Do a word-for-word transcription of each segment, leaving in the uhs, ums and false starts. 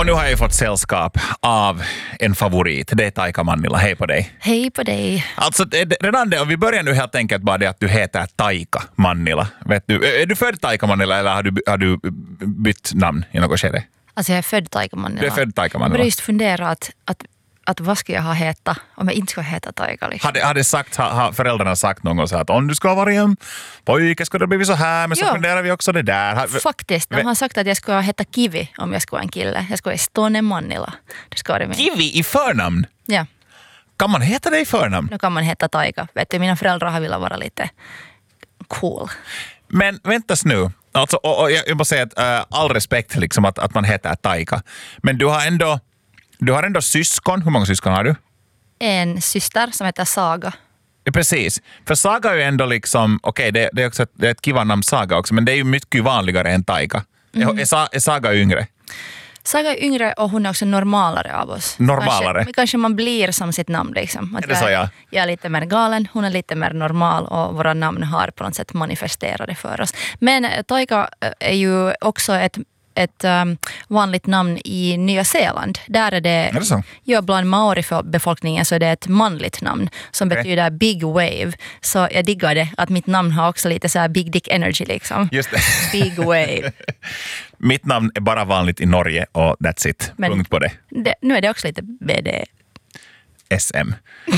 Och nu har jag ju fått sällskap av en favorit. Det är Taika Mannila. Hej på dig. Hej på dig. Alltså redan det, och vi börjar nu helt enkelt bara det att du heter Taika Mannila. Vet du, är du född Taika Mannila eller har du, har du bytt namn i något skede? Alltså jag är född Taika Mannila. Du är född Taika Mannila. Jag började just fundera att, att, att vad ska jag ha heta om jag inte ska heta Taika. Liksom. Hade, hade sagt, ha, ha föräldrarna sagt någon gång så att om du ska ha varit en pojke skulle det bli så här, men så jo. funderar vi också det där. Faktiskt, de har sagt att jag ska heta Kivi om jag ska vara en kille. Jag ska vara Stone Mannila. Det ska det Kivi i förnamn? Ja. Kan man heta det i förnamn? Nu kan man heta Taika. Vet du, mina föräldrar har velat vara lite cool. Men väntas nu. Alltså, och, och jag måste säga att uh, all respekt liksom att, att man heter Taika. Men du har ändå du har ändå syskon. Hur många syskon har du? En syster som heter Saga. Ja, precis. För Saga är ju ändå liksom, okej okay, det, det är också ett, det är ett kiva namn Saga också, men det är ju mycket vanligare än Taika. Mm. Är, är, är Saga yngre? Saga är yngre och hon är också normalare av oss. Normalare? Kanske, kanske man blir som sitt namn. Liksom. Att är det så, ja? Jag är lite mer galen, hon är lite mer normal och våra namn har på något sätt manifesterat för oss. Men Taika är ju också ett ett um, vanligt namn i Nya Zeeland. Där är det, är det så? Ja, bland maori-befolkningen så är det ett manligt namn som okay. betyder big wave. Så jag diggar det att mitt namn har också lite så här big dick energy liksom. Just det. Big wave. Mitt namn är bara vanligt i Norge och that's it. Men punkt på det. det. Nu är det också lite B D. S M.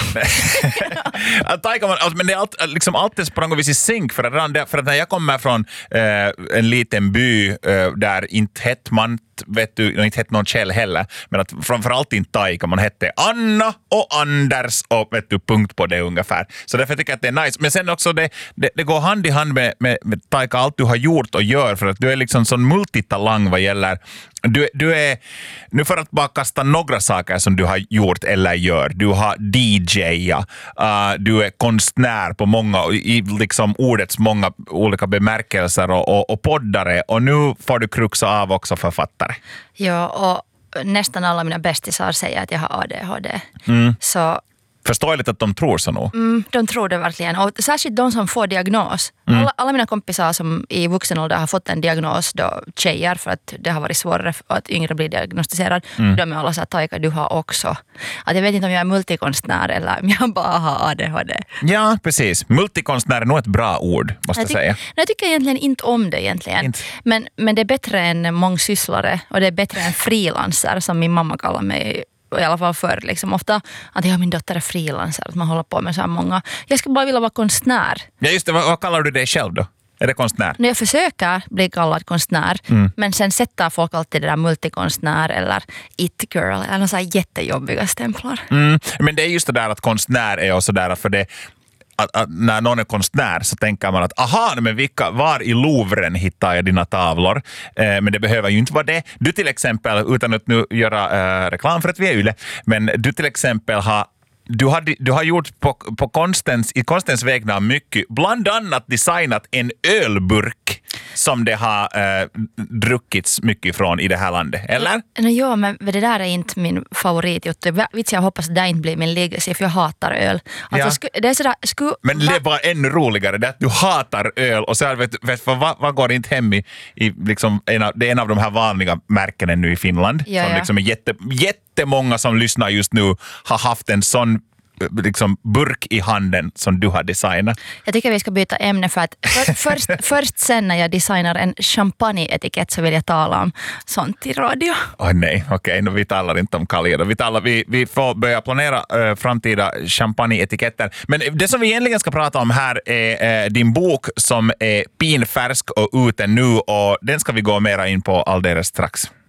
Men det är allt, liksom alltid på något vis i synk för att, för att när jag kommer från eh, en liten by eh, där inte hette man vet du, inte hette någon Kjell heller, men att framförallt inte Taika, man hette Anna och Anders och vet du, punkt på det ungefär. Så därför tycker jag att det är nice. Men sen också det, det, det går hand i hand med, med, med Taika, allt du har gjort och gör, för att du är liksom sån multitalang vad gäller du, du är, nu för att bara kasta några saker som du har gjort eller gör, du har D J, uh, du är konstnär på många, i liksom ordets många olika bemärkelser och, och, och poddare, och nu får du kruxa av också författare. Ja, och nästan alla mina bästisar säger att jag har A D H D. Mm. Så förståeligt att de tror så nog. Mm, de tror det verkligen. Och särskilt de som får diagnos. Mm. Alla, alla mina kompisar som i vuxen ålder har fått en diagnos, då tjejer, för att det har varit svårare att yngre blir diagnostiserad. Mm. De är alla så här, Taika, du har också. Att jag vet inte om jag är multikonstnär eller om jag bara har A D H D. Ja, precis. Multikonstnär är nog ett bra ord, måste jag, jag säga. Nej, jag tycker egentligen inte om det egentligen. Inte. Men, men det är bättre än mångsysslare och det är bättre än frilanser som min mamma kallar mig. I alla fall förr, liksom ofta att jag min dotter är frilansare, att man håller på med så här många. Jag skulle bara vilja vara konstnär. Ja just det, vad, vad kallar du dig själv då? Är det konstnär? När jag försöker bli kallad konstnär, mm. men sen sätter folk alltid det där multikonstnär eller it girl eller några så här jättejobbiga stämplar. Mm. Men det är just det där att konstnär är också där för det. Att, att när någon är konstnär så tänker man att aha, men vilka, var i Louvren hittar jag dina tavlor? Eh, men det behöver ju inte vara det. Du till exempel, utan att nu göra eh, reklam för att vi är yle, men du till exempel har Du har, du har gjort på, på konstens, i konstens vägnar mycket, bland annat designat en ölburk som det har eh, druckits mycket från i det här landet, eller? No, ja, men det där är inte min favorit. Vits, jag hoppas att det inte blir min legacy, för jag hatar öl. Alltså, ja. sku, det är sådär, sku, men det var ännu roligare, det att du hatar öl och så vet, vet vad, vad går inte hem i, i liksom en av, det är en av de här vanliga märkena nu i Finland. Ja, som ja. liksom är jätte, jättemånga som lyssnar just nu har haft en sån liksom burk i handen som du har designat. Jag tycker vi ska byta ämne för att för, först, först sen när jag designar en champagneetikett så vill jag tala om sånt i radio. Åh oh, nej, okej, okay, vi talar inte om kaljer. Vi, talar, vi, vi får börja planera uh, framtida champagneetiketter. Men det som vi egentligen ska prata om här är uh, din bok som är pinfärsk och ute nu, och den ska vi gå mera in på alldeles strax.